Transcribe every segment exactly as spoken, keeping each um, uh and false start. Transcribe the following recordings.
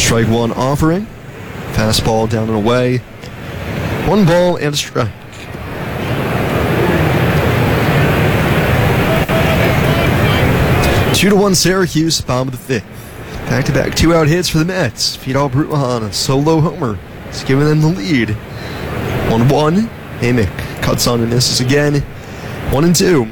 Strike one offering. Fastball down and away. One ball and a strike. Two to one Syracuse, bottom of the fifth. Back-to-back two-out hits for the Mets. Vidal Brujan, a solo homer. He's giving them the lead. one one. Amick cuts on and misses again. one and two.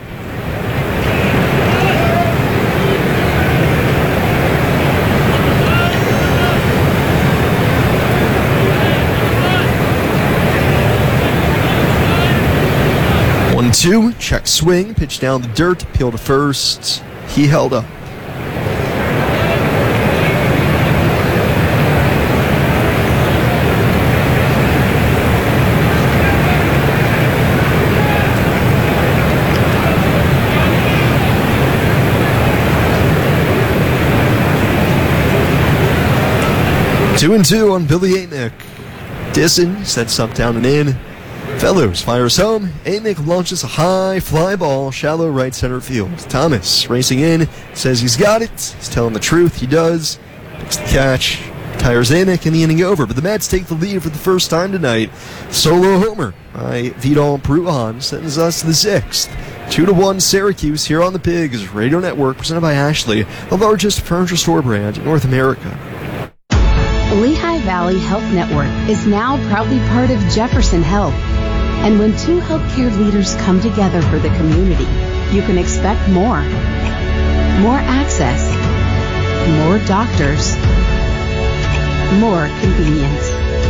one two. Check swing. Pitch down the dirt. Appeal to first. He held up. Two and two on Billy Amick. Disson sets up down and in. Fellows fires home. Amick launches a high fly ball, shallow right center field. Thomas racing in, says he's got it. He's telling the truth, he does. Picks the catch, tires Amick, and the inning over. But the Mets take the lead for the first time tonight. Solo homer by Vidal Brujan sends us to the sixth. Two to one Syracuse here on the Pigs Radio Network, presented by Ashley, the largest furniture store brand in North America. Lehigh Valley Health Network is now proudly part of Jefferson Health. And when two healthcare leaders come together for the community, you can expect more. More access. More doctors. More convenience.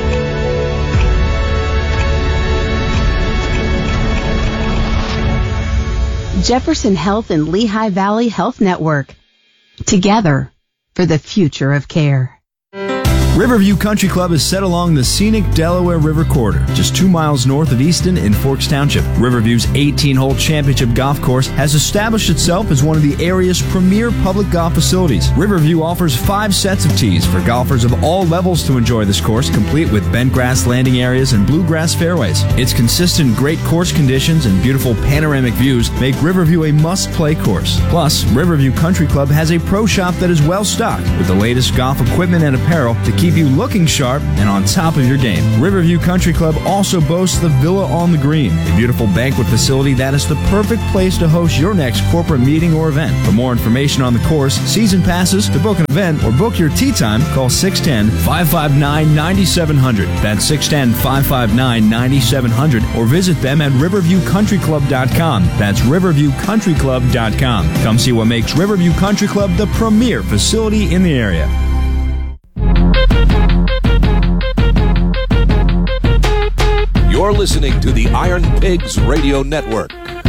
Jefferson Health and Lehigh Valley Health Network. Together for the future of care. Riverview Country Club is set along the scenic Delaware River corridor, just two miles north of Easton in Forks Township. Riverview's eighteen-hole championship golf course has established itself as one of the area's premier public golf facilities. Riverview offers five sets of tees for golfers of all levels to enjoy this course, complete with bent grass landing areas and bluegrass fairways. Its consistent great course conditions and beautiful panoramic views make Riverview a must-play course. Plus, Riverview Country Club has a pro shop that is well-stocked with the latest golf equipment and apparel to keep you looking sharp and on top of your game. Riverview Country Club also boasts the Villa on the Green, a beautiful banquet facility that is the perfect place to host your next corporate meeting or event. For more information on the course, season passes, to book an event, or book your tee time, call six one zero, five five nine, nine seven zero zero. That's six one zero, five five nine, nine seven zero zero, or visit them at riverview country club dot com. That's riverview country club dot com. Come see what makes Riverview Country Club the premier facility in the area. You're listening to the Iron Pigs Radio Network.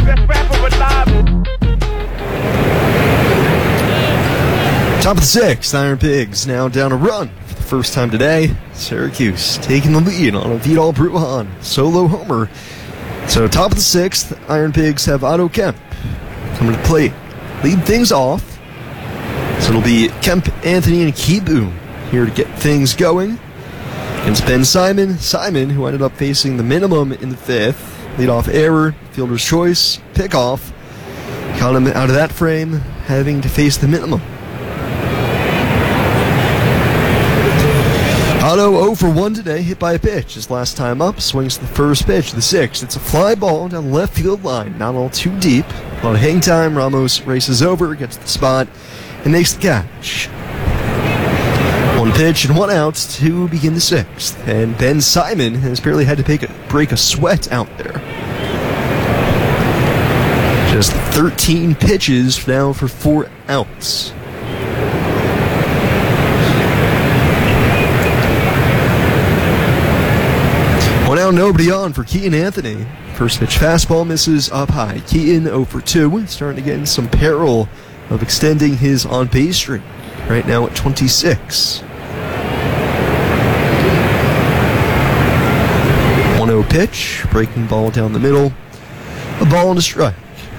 Top of the sixth, Iron Pigs now down a run for the first time today. Syracuse taking the lead on a Vidal Brujan solo homer. So top of the sixth, Iron Pigs have Otto Kemp coming to the plate. Lead things off. So it'll be Kemp, Anthony, and Kibu here to get things going. Against Ben Simon. Simon, who ended up facing the minimum in the fifth. Leadoff error, fielder's choice, pickoff. Caught him out of that frame, having to face the minimum. Otto oh for one today, hit by a pitch. His last time up, swings the first pitch, the sixth. It's a fly ball down the left field line, not all too deep. A lot of hang time. Ramos races over, gets the spot, and makes the catch. One pitch and one out to begin the sixth. And Ben Simon has barely had to take a, break a sweat out there. Just thirteen pitches now for four outs. One out, nobody on for Keaton Anthony. First pitch fastball misses up high. Keaton oh for two, starting to get in some peril of extending his on-base streak. Right now at twenty-six. one oh pitch, breaking ball down the middle. A ball and a strike.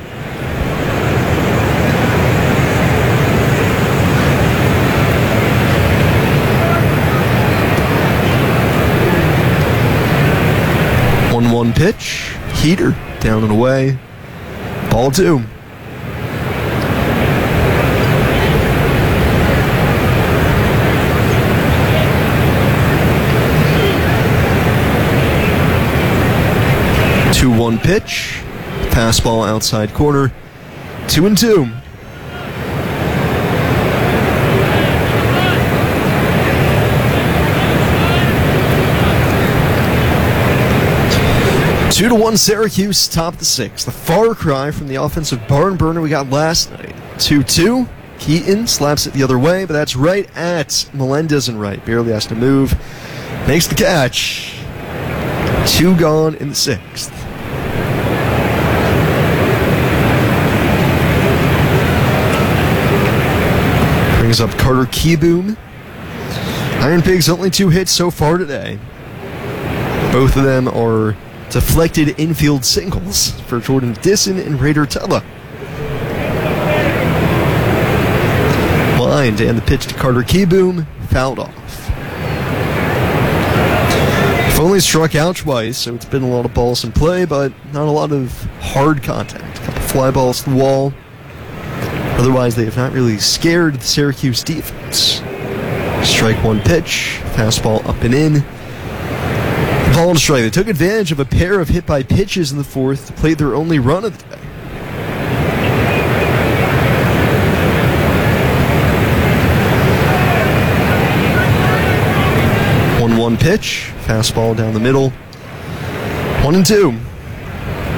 one one pitch, heater, down and away. Ball two. two one pitch. Fastball outside corner. two and two. Two to one Syracuse, top of the sixth. The far cry from the offensive barn burner we got last night. two two. Keaton slaps it the other way, but that's right at Melendez and right. Barely has to move. Makes the catch. Two gone in the sixth. Brings up Carter Keyboom. Iron Pigs only two hits so far today. Both of them are deflected infield singles for Jordan Disson and Raider Tella. Lined and the pitch to Carter Keyboom, fouled off. We've only struck out twice, so it's been a lot of balls in play, but not a lot of hard contact. A couple fly balls to the wall. Otherwise, they have not really scared the Syracuse defense. Strike one pitch, fastball up and in. Ball and strike. They took advantage of a pair of hit by pitches in the fourth to play their only run of the day. one one pitch, fastball down the middle. One and two.